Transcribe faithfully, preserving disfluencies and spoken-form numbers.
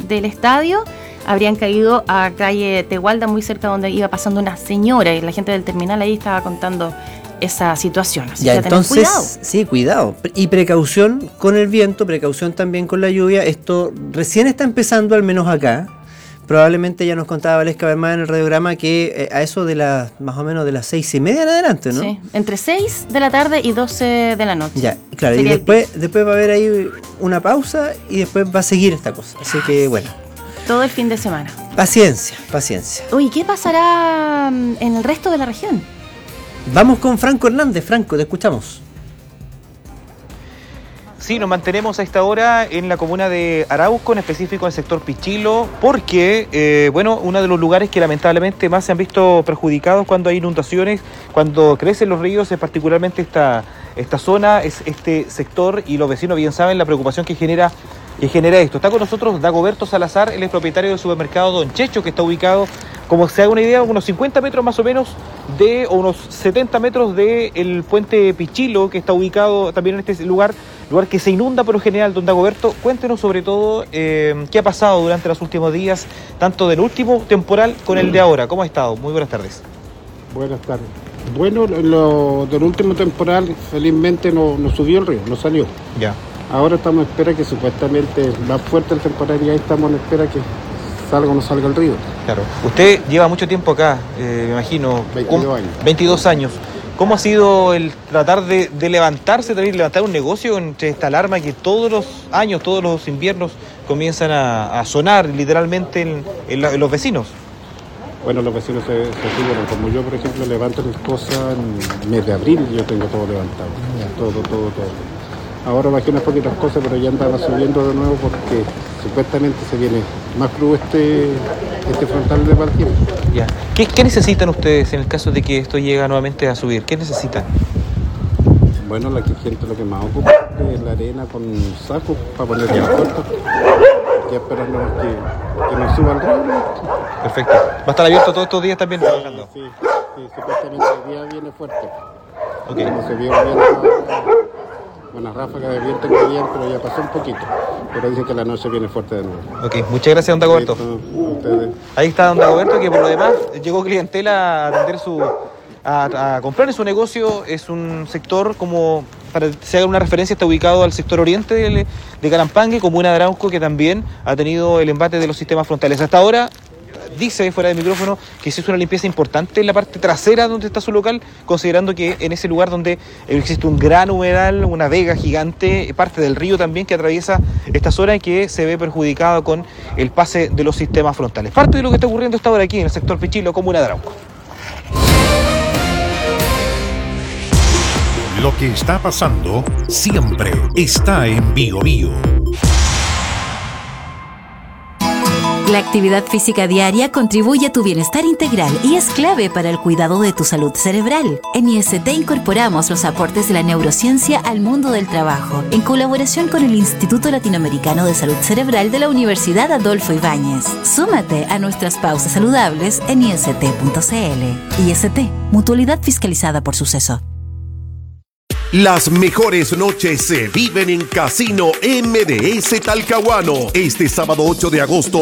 del estadio habrían caído a calle Tegualda, muy cerca donde iba pasando una señora, y la gente del terminal ahí estaba contando esa situación. Así ya, que entonces, cuidado. Sí, cuidado. Y precaución con el viento, precaución también con la lluvia. Esto recién está empezando, al menos acá. Probablemente ya nos contaba Valesca Bermán en el radiograma que eh, a eso de las, más o menos de las seis y media en adelante, ¿no? Sí, entre seis de la tarde y doce de la noche. Ya, claro, Sería y después, después va a haber ahí una pausa y después va a seguir esta cosa. Así que, bueno. Todo el fin de semana. Paciencia, paciencia. Uy, ¿qué pasará en el resto de la región? Vamos con Franco Hernández. Franco, te escuchamos. Sí, nos mantenemos a esta hora en la comuna de Arauco, en específico en el sector Pichilo, porque, eh, bueno, uno de los lugares que lamentablemente más se han visto perjudicados cuando hay inundaciones, cuando crecen los ríos, es particularmente esta, esta zona, es este sector, y los vecinos bien saben la preocupación que genera, que genera esto. Está con nosotros Dagoberto Salazar, él es propietario del supermercado Don Checho, que está ubicado, como se haga una idea, unos cincuenta metros más o menos de, o unos setenta metros del puente Pichilo, que está ubicado también en este lugar, lugar que se inunda por lo general. Don Dagoberto, cuéntenos sobre todo eh, qué ha pasado durante los últimos días, tanto del último temporal con el de ahora. ¿Cómo ha estado? Muy buenas tardes. Buenas tardes. Bueno, lo del último temporal felizmente no, no subió el río, no salió. Ya. Ahora estamos en espera que supuestamente va fuerte el temporal y ahí estamos en espera que salga o no salga el río. Claro. Usted lleva mucho tiempo acá, eh, me imagino. veintidós años. veintidós años. ¿Cómo ha sido el tratar de, de levantarse, también levantar un negocio entre esta alarma que todos los años, todos los inviernos comienzan a, a sonar literalmente en, en, la, en los vecinos? Bueno, los vecinos se, se figuran. Como yo, por ejemplo, levanto mis cosas en el mes de abril, yo tengo todo levantado. Todo, todo, todo. Ahora bajé unas poquitas cosas, pero ya andaba subiendo de nuevo porque supuestamente se viene más crudo este, este frontal de mal tiempo. Ya. ¿Qué, ¿Qué necesitan ustedes en el caso de que esto llegue nuevamente a subir? ¿Qué necesitan? Bueno, la que gente lo que más ocupa es la arena con sacos para poner las puertas. Ya esperando que, que nos suba el río. Perfecto. ¿Va a estar abierto todos estos días también trabajando? Sí, sí, supuestamente el día viene fuerte. Okay. Como se vio viento, una ráfaga de viento que había, pero ya pasó un poquito. Pero dicen que la noche viene fuerte de nuevo. Ok, muchas gracias, don Dagoberto. Ahí está don Dagoberto, que por lo demás llegó clientela a atender su... A, a comprar en su negocio. Es un sector, como para que se haga una referencia, está ubicado al sector oriente de, de Calampangue, comuna de Arauco, que también ha tenido el embate de los sistemas frontales. Hasta ahora dice fuera del micrófono que se hizo una limpieza importante en la parte trasera donde está su local, considerando que en ese lugar donde existe un gran humedal, una vega gigante, parte del río también que atraviesa esta zona y que se ve perjudicada con el pase de los sistemas frontales. Parte de lo que está ocurriendo hasta ahora aquí en el sector Pichilo, comuna de Arauco. Lo que está pasando siempre está en Bío Bío. La actividad física diaria contribuye a tu bienestar integral y es clave para el cuidado de tu salud cerebral. En I S T incorporamos los aportes de la neurociencia al mundo del trabajo, en colaboración con el Instituto Latinoamericano de Salud Cerebral de la Universidad Adolfo Ibáñez. Súmate a nuestras pausas saludables en i s t punto c l. I S T, mutualidad fiscalizada por Suceso. Las mejores noches se viven en Casino M D S Talcahuano. Este sábado ocho de agosto